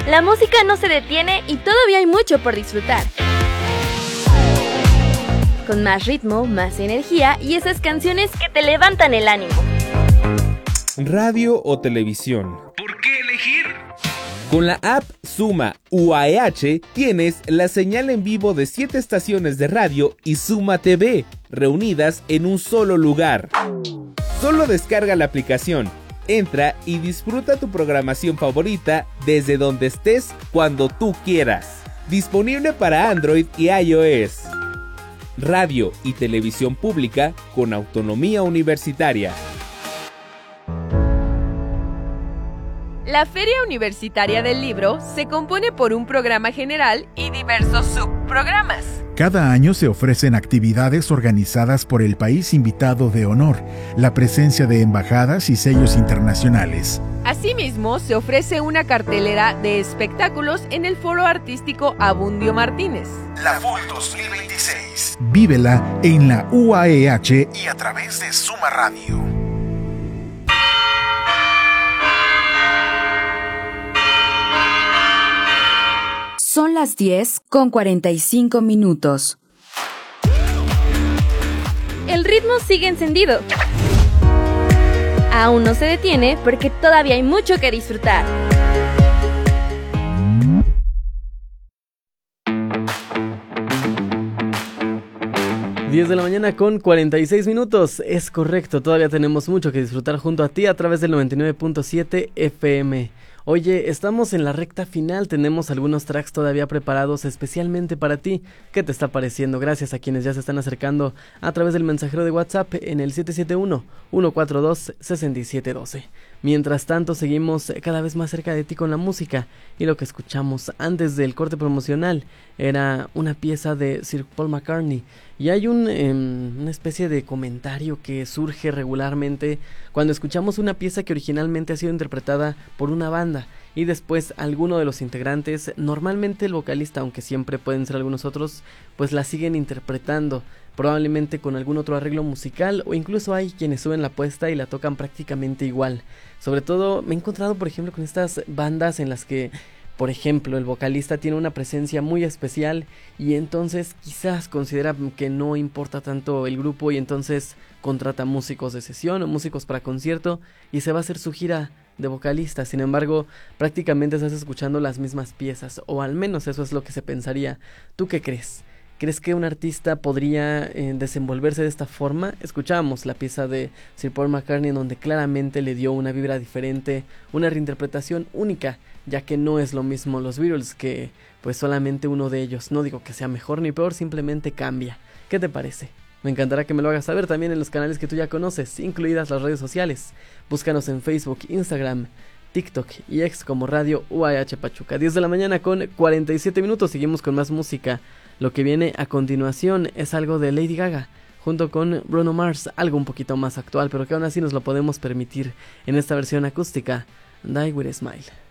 La música no se detiene y todavía hay mucho por disfrutar. Con más ritmo, más energía y esas canciones que te levantan el ánimo. Radio o televisión. ¿Por qué elegir? Con la app Suma UAEH tienes la señal en vivo de 7 estaciones de radio y Suma TV, reunidas en un solo lugar. Solo descarga la aplicación, entra y disfruta tu programación favorita desde donde estés cuando tú quieras. Disponible para Android y iOS. Radio y televisión pública con autonomía universitaria. La Feria Universitaria del Libro se compone por un programa general y diversos subprogramas. Cada año se ofrecen actividades organizadas por el país invitado de honor, la presencia de embajadas y sellos internacionales. Asimismo, se ofrece una cartelera de espectáculos en el Foro Artístico Abundio Martínez. La FUL 2026. Vívela en la UAEH y a través de Suma Radio. Son las 10:45. El ritmo sigue encendido. Aún no se detiene porque todavía hay mucho que disfrutar. Diez de la mañana con 46 minutos. Es correcto, todavía tenemos mucho que disfrutar junto a ti a través del 99.7 FM. Oye, estamos en la recta final, tenemos algunos tracks todavía preparados especialmente para ti. ¿Qué te está pareciendo? Gracias a quienes ya se están acercando a través del mensajero de WhatsApp en el 771-142-6712. Mientras tanto, seguimos cada vez más cerca de ti con la música, y lo que escuchamos antes del corte promocional era una pieza de Sir Paul McCartney. Y hay una especie de comentario que surge regularmente cuando escuchamos una pieza que originalmente ha sido interpretada por una banda y después alguno de los integrantes, normalmente el vocalista, aunque siempre pueden ser algunos otros, pues la siguen interpretando, probablemente con algún otro arreglo musical, o incluso hay quienes suben la apuesta y la tocan prácticamente igual. Sobre todo me he encontrado, por ejemplo, con estas bandas en las que, por ejemplo, el vocalista tiene una presencia muy especial y entonces quizás considera que no importa tanto el grupo y entonces contrata músicos de sesión o músicos para concierto y se va a hacer su gira de vocalista. Sin embargo, prácticamente estás escuchando las mismas piezas, o al menos eso es lo que se pensaría. ¿Tú qué crees? ¿Crees que un artista podría desenvolverse de esta forma? Escuchábamos la pieza de Sir Paul McCartney en donde claramente le dio una vibra diferente, una reinterpretación única, ya que no es lo mismo los Beatles que pues solamente uno de ellos. No digo que sea mejor ni peor, simplemente cambia. ¿Qué te parece? Me encantará que me lo hagas saber también en los canales que tú ya conoces, incluidas las redes sociales. Búscanos en Facebook, Instagram, TikTok y X como Radio UAH Pachuca. 10 de la mañana con 47 minutos, seguimos con más música. Lo que viene a continuación es algo de Lady Gaga, junto con Bruno Mars, algo un poquito más actual, pero que aún así nos lo podemos permitir en esta versión acústica, Die With a Smile.